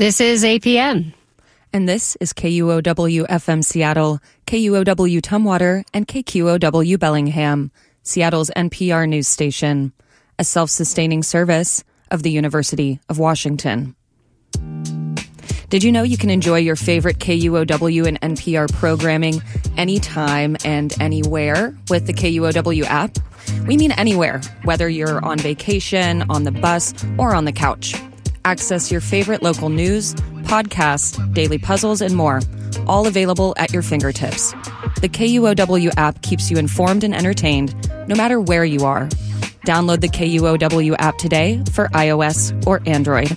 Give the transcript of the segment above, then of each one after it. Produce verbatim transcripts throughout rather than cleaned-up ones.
This is A P M. And this is K U O W F M Seattle, K U O W Tumwater, and K Q O W Bellingham, Seattle's N P R news station, a self-sustaining service of the University of Washington. Did you know you can enjoy your favorite K U O W and N P R programming anytime and anywhere with the K U O W app? We mean anywhere, whether you're on vacation, on the bus, or on the couch. Access your favorite local news, podcasts, daily puzzles, and more, all available at your fingertips. The K U O W app keeps you informed and entertained, no matter where you are. Download the K U O W app today for iOS or Android.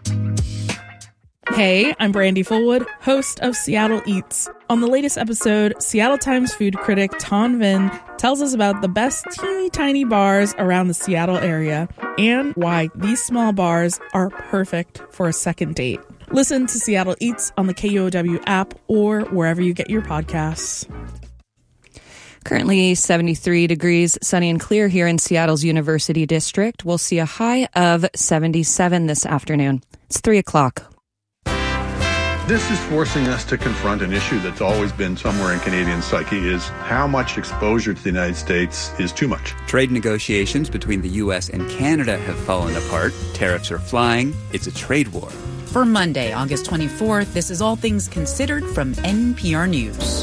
Hey, I'm Brandy Fullwood, host of Seattle Eats. On the latest episode, Seattle Times food critic Ton Vinh tells us about the best teeny tiny bars around the Seattle area and why these small bars are perfect for a second date. Listen to Seattle Eats on the K U O W app or wherever you get your podcasts. Currently seventy-three degrees, sunny and clear here in Seattle's University District. We'll see a high of seventy-seven this afternoon. It's three o'clock. This is forcing us to confront an issue that's always been somewhere in Canadian psyche, is how much exposure to the United States is too much. Trade negotiations between the U S and Canada have fallen apart. Tariffs are flying. It's a trade war. For Monday, August twenty-fourth, this is All Things Considered from N P R News.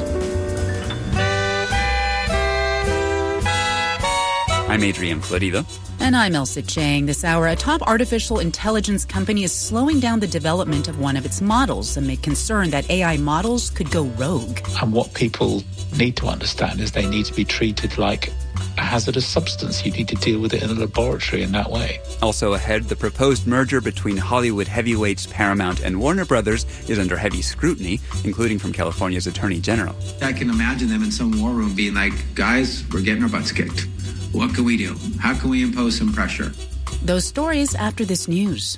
I'm Adrian Florido. And I'm Elsa Chang. This hour, a top artificial intelligence company is slowing down the development of one of its models amid concern that A I models could go rogue. And what people need to understand is they need to be treated like a hazardous substance. You need to deal with it in a laboratory in that way. Also ahead, the proposed merger between Hollywood heavyweights Paramount and Warner Brothers is under heavy scrutiny, including from California's Attorney General. I can imagine them in some war room being like, guys, we're getting our butts kicked. What can we do? How can we impose some pressure? Those stories after this news.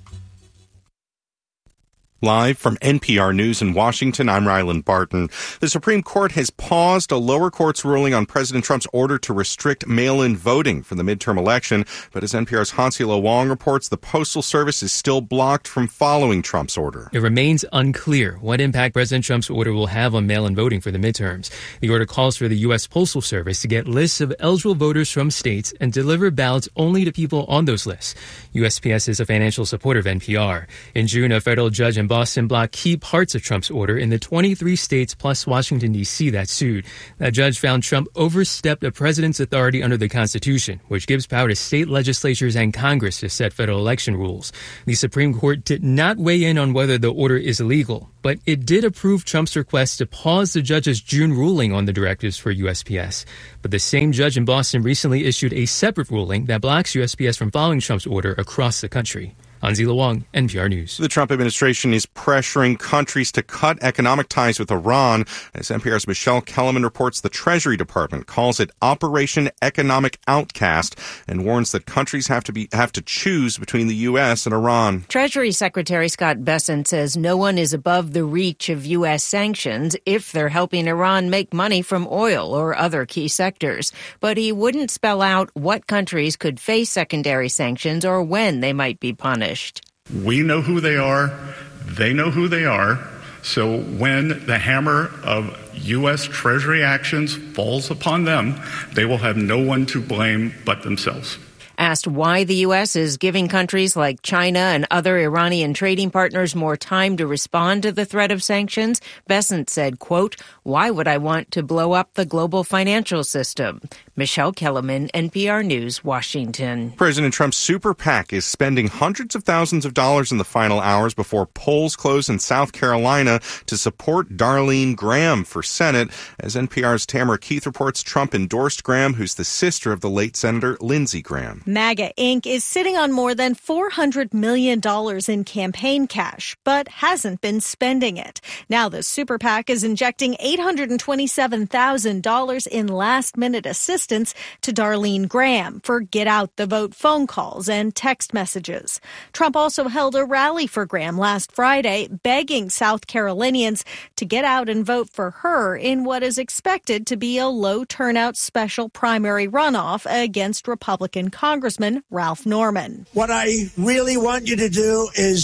Live from N P R News in Washington, I'm Ryland Barton. The Supreme Court has paused a lower court's ruling on President Trump's order to restrict mail-in voting for the midterm election. But as N P R's Hansila Wong reports, the Postal Service is still blocked from following Trump's order. It remains unclear what impact President Trump's order will have on mail-in voting for the midterms. The order calls for the U S Postal Service to get lists of eligible voters from states and deliver ballots only to people on those lists. U S P S is a financial supporter of N P R. In June, a federal judge in Boston blocked key parts of Trump's order in the twenty-three states plus Washington, D C that sued. That judge found Trump overstepped a president's authority under the Constitution, which gives power to state legislatures and Congress to set federal election rules. The Supreme Court did not weigh in on whether the order is illegal, but it did approve Trump's request to pause the judge's June ruling on the directives for U S P S. But the same judge in Boston recently issued a separate ruling that blocks U S P S from following Trump's order across the country. Hansila Wong, N P R News. The Trump administration is pressuring countries to cut economic ties with Iran. As N P R's Michelle Kellerman reports, the Treasury Department calls it Operation Economic Outcast and warns that countries have to be have to choose between the U S and Iran. Treasury Secretary Scott Bessent says no one is above the reach of U S sanctions if they're helping Iran make money from oil or other key sectors. But he wouldn't spell out what countries could face secondary sanctions or when they might be punished. We know who they are. They know who they are. So when the hammer of U S Treasury actions falls upon them, they will have no one to blame but themselves. Asked why the U S is giving countries like China and other Iranian trading partners more time to respond to the threat of sanctions, Bessent said, quote, "Why would I want to blow up the global financial system?" Michelle Kellerman, N P R News, Washington. President Trump's super PAC is spending hundreds of thousands of dollars in the final hours before polls close in South Carolina to support Darlene Graham for Senate. As N P R's Tamara Keith reports, Trump endorsed Graham, who's the sister of the late Senator Lindsey Graham. MAGA Incorporated is sitting on more than four hundred million dollars in campaign cash, but hasn't been spending it. Now the super PAC is injecting eight hundred twenty-seven thousand dollars in last-minute assistance to Darlene Graham for get-out-the-vote phone calls and text messages. Trump also held a rally for Graham last Friday, begging South Carolinians to get out and vote for her in what is expected to be a low-turnout special primary runoff against Republican Congressman Ralph Norman. What I really want you to do is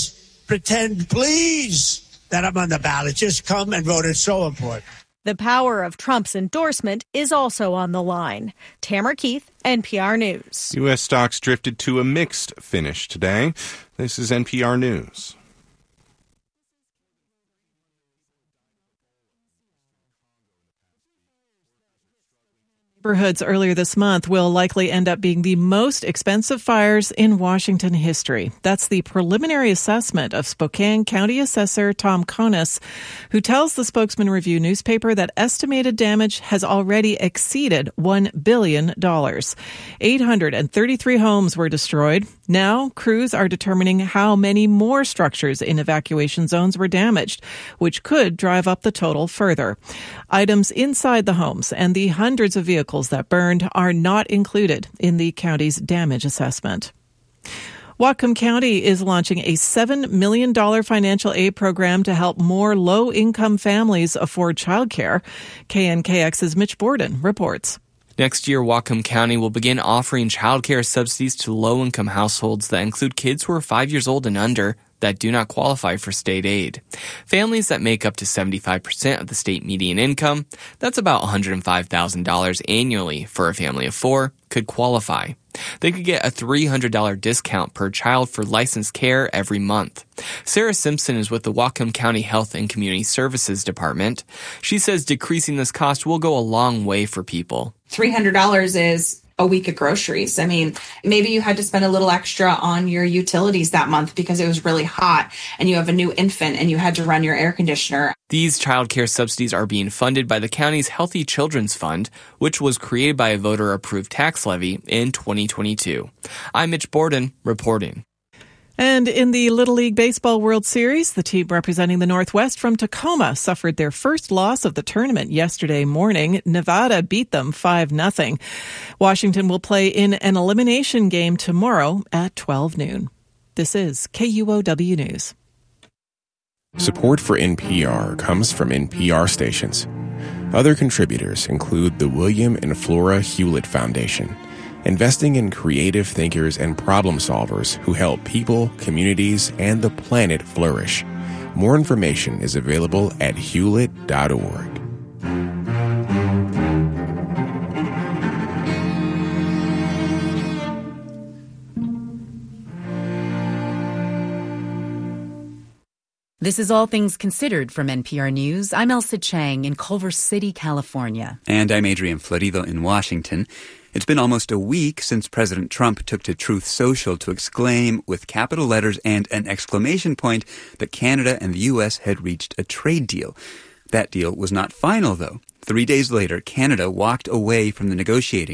pretend, please, that I'm on the ballot. Just come and vote. It's so important. The power of Trump's endorsement is also on the line. Tamara Keith, N P R News. U S stocks drifted to a mixed finish today. This is N P R News. Neighborhoods earlier this month will likely end up being the most expensive fires in Washington history. That's the preliminary assessment of Spokane County Assessor Tom Konis, who tells the Spokesman Review newspaper that estimated damage has already exceeded one billion dollars. eight hundred thirty-three homes were destroyed. Now, crews are determining how many more structures in evacuation zones were damaged, which could drive up the total further. Items inside the homes and the hundreds of vehicles that burned are not included in the county's damage assessment. Whatcom County is launching a seven million dollars financial aid program to help more low-income families afford childcare. K N K X's Mitch Borden reports. Next year, Whatcom County will begin offering childcare subsidies to low-income households that include kids who are five years old and under that do not qualify for state aid. Families that make up to seventy-five percent of the state median income, that's about one hundred five thousand dollars annually for a family of four, could qualify. They could get a three hundred dollars discount per child for licensed care every month. Sarah Simpson is with the Whatcom County Health and Community Services Department. She says decreasing this cost will go a long way for people. three hundred dollars is a week of groceries. I mean, maybe you had to spend a little extra on your utilities that month because it was really hot and you have a new infant and you had to run your air conditioner. These childcare subsidies are being funded by the county's Healthy Children's Fund, which was created by a voter-approved tax levy in twenty twenty-two. I'm Mitch Borden, reporting. And in the Little League Baseball World Series, the team representing the Northwest from Tacoma suffered their first loss of the tournament yesterday morning. Nevada beat them five nothing. Washington will play in an elimination game tomorrow at twelve noon. This is K U O W News. Support for N P R comes from N P R stations. Other contributors include the William and Flora Hewlett Foundation, investing in creative thinkers and problem solvers who help people, communities, and the planet flourish. More information is available at hewlett dot org. This is All Things Considered from N P R News. I'm Elsa Chang in Culver City, California. And I'm Adrian Florido in Washington. It's been almost a week since President Trump took to Truth Social to exclaim with capital letters and an exclamation point that Canada and the U S had reached a trade deal. That deal was not final, though. Three days later, Canada walked away from the negotiating